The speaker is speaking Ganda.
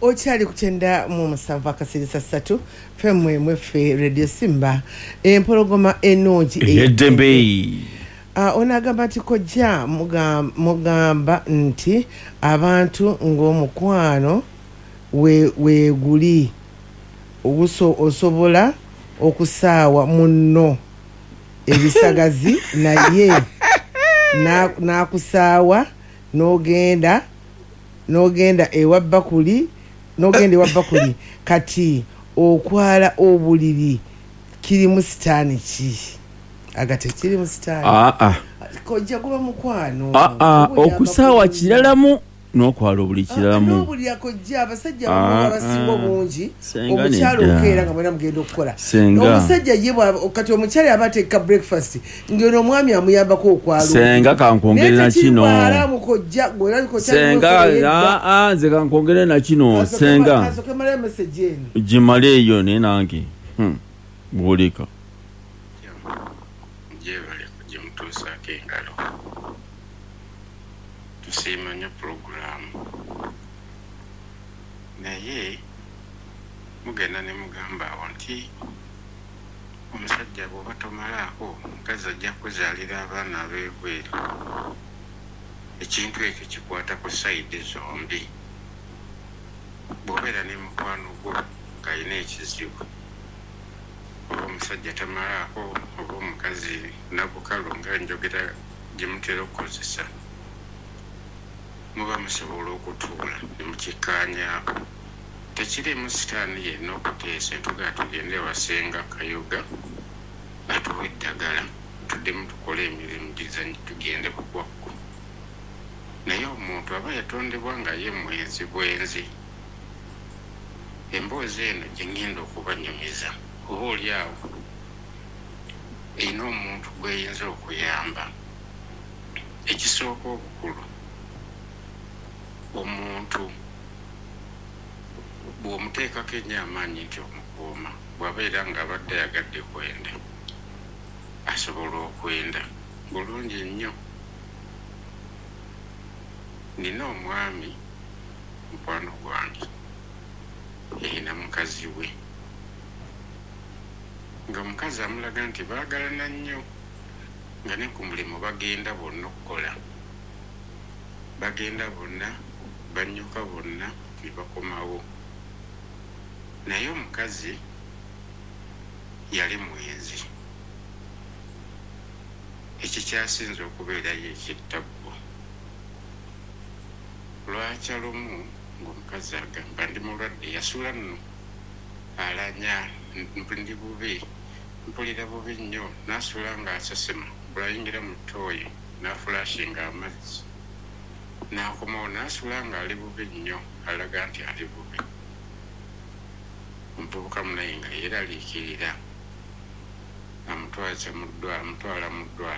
okyali ku 97 akasirisa 3 femmwe mweffe Radio Simba empologoma ennungi eyeddembe. Onagamba nti kojja mugamba nti abantu ng'omukwano weeguli osobola okusaawa munno ebisagazi naye n'akusaawa n'ogenda ewa bakuli kati okwala obuliri kirimu sitaani ki? Agate kirimu sitaani. Kojja kuba mukwano. Okusaawa kiralamu n'okwala obuli kiralamu. N'obuli akojja abasajja abasinga obungi omukyalo okeera nga mwena mugenda okukola. Omusajja ye kati omukyala aba ateeka breakfast ng'eno omwami amuyambako okwala. Senga kankongere na kino. Nze kankongere na kino senga. Gimale eyo ne nange. Buulika. Tusiimanya puroguraamu naye mugenda ne mugamba awo nti omusajja bw'oba tomalaako omukazi ajja kuzaalira abaana ab'ebweru. Ekintu ekyo kikwata ku sayidi zombi. Bw'obeera ne mukwano gwo ng'alina ekizibu oba omusajja tamalaako oba omukazi nabukalu nga njogera gye mutera okukozesa, muba musobola okutuula ne mukikaanyaako. Tekirimu sitaani yenna okuteesa tugaa tugende wasenga kayoga atuwa eddagala tuddemu tukole emirimu gizanyi tugende kukwakku. Naye omuntu aba yatondebwa nga ye mwenzi bwenzi. Emboozi eno gye ngenda okubanyumiza oba oli awo erina omuntu gw'eyinza okuyamba. Ekisooka obukulu, omuntu bw'omuteekako ennyo amaanyi nti omukuuma bw'abeera ng'abadde ayagadde kwenda asobola okwenda bulungi nnyo. Nina omwami mukwano gwange erina mukazi we nga omukazi amulaga nti baagalana nnyo nga ne ku mulimu bagenda bonna okukola, bagenda bonna bannyuka bonna ne bakomawo. Naye omukazi yali mwenzi. Ekikyasinze okubeerayo ekittabbo. Lwakya lumu ng'omukazi agamba ndi mulwadde yasula nno alanya ndi bubi mpulira bubi nnyo n'asula ng'asesema bw'ayingira mu ttooyi n'afulashinga amazzi n'akomawo n'asula ng'ali bubi nnyo alaga nti ali bubi. Omuvubuka munaye nga yeeraliikirira amutwala mu ddwaliro